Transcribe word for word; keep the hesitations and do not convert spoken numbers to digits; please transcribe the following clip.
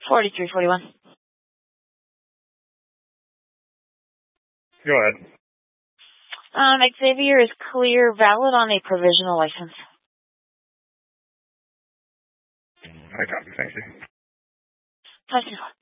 forty-three forty-one. Go ahead. Um, Xavier is clear, valid on a provisional license. I copy. Thank you. Thank you.